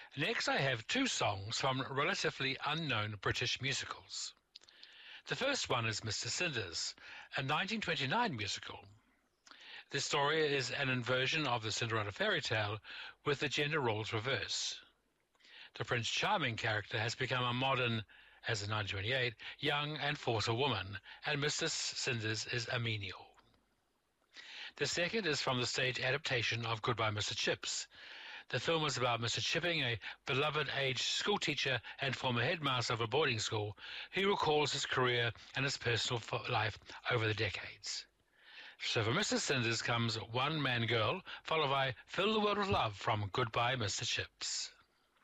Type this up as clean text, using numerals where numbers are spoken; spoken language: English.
Next, I have two songs from relatively unknown British musicals. The first one is Mr. Cinders, a 1929 musical. The story is an inversion of the Cinderella fairy tale with the gender roles reversed. The Prince Charming character has become a modern, as in 1928, young and forceful woman, and Mr. Cinders is a menial. The second is from the stage adaptation of Goodbye Mr. Chips. The film is about Mr. Chipping, a beloved aged schoolteacher and former headmaster of a boarding school, who recalls his career and his personal life over the decades. So for Mr. Cinders comes One Man Girl, followed by Fill the World with Love from Goodbye Mr. Chips.